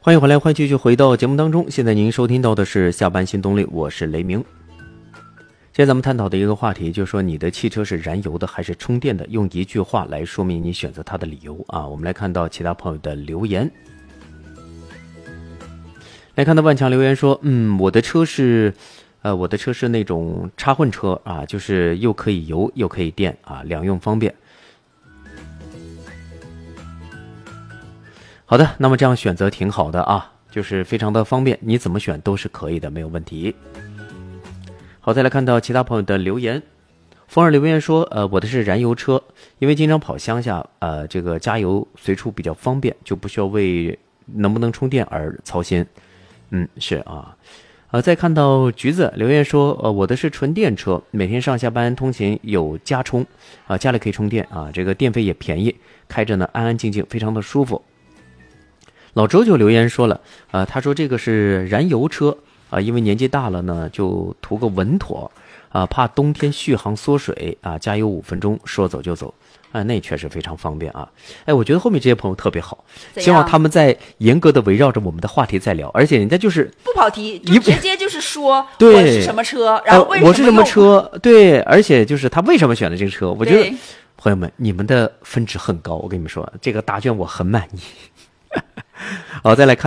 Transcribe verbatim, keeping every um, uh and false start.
欢迎回来，欢迎继续回到节目当中。现在您收听到的是下班新动力，我是雷鸣。现在咱们探讨的一个话题，就是说你的汽车是燃油的还是充电的？用一句话来说明你选择它的理由啊。我们来看到其他朋友的留言。来看到万强留言说，嗯，我的车是，呃，我的车是那种插混车啊，就是又可以油又可以电啊，两用方便。好的，那么这样选择挺好的啊，就是非常的方便，你怎么选都是可以的，没有问题。好，再来看到其他朋友的留言。风儿留言说，呃，我的是燃油车，因为经常跑乡下，呃，这个加油随处比较方便，就不需要为能不能充电而操心。嗯，是啊。呃，再看到橘子留言说，呃，我的是纯电车，每天上下班通勤有加充，啊、呃，家里可以充电啊，这个电费也便宜，开着呢安安静静，非常的舒服。老周就留言说了，呃，他说这个是燃油车啊、呃，因为年纪大了呢，就图个稳妥啊、呃，怕冬天续航缩水啊、呃，加油五分钟，说走就走啊、呃，那确实非常方便啊。哎，我觉得后面这些朋友特别好，希望他们在严格的围绕着我们的话题在聊，而且人家就是不跑题，就直接就是说对我是什么车，然后为什么、呃、 我是什么车，对，而且就是他为什么选的这个车，我觉得朋友们你们的分值很高，我跟你们说，这个答卷我很满意。好，再来看。